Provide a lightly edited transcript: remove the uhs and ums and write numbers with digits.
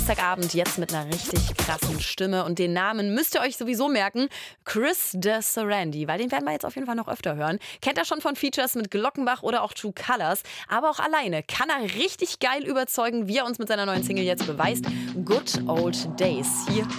Samstagabend jetzt mit einer richtig krassen Stimme und den Namen müsst ihr euch sowieso merken, Chris de Sarandí, weil den werden wir jetzt auf jeden Fall noch öfter hören. Kennt er schon von Features mit Glockenbach oder auch True Colors, aber auch alleine kann er richtig geil überzeugen, wie er uns mit seiner neuen Single jetzt beweist. Good Old Days hier